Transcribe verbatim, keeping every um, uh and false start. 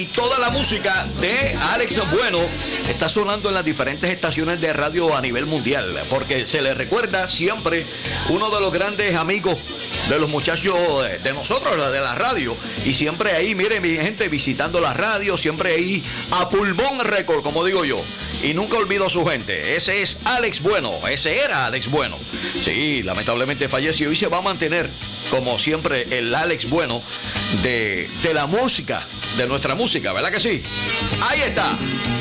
Y toda la música de Alex Bueno está sonando en las diferentes estaciones de radio a nivel mundial, porque se le recuerda siempre uno de los grandes amigos de los muchachos de nosotros, de la radio, y siempre ahí, miren mi gente, visitando la radio, siempre ahí a pulmón récord, como digo yo, y nunca olvido a su gente. Ese es Alex Bueno, ese era Alex Bueno. Sí, lamentablemente falleció y se va a mantener como siempre el Alex Bueno de, de la música, de nuestra música, ¿verdad que sí? Ahí está.